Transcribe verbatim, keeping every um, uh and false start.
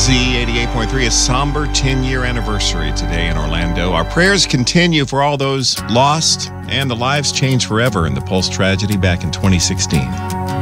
Z eighty-eight point three, a somber ten-year anniversary today in Orlando. Our prayers continue for all those lost and the lives changed forever in the Pulse tragedy back in twenty sixteen.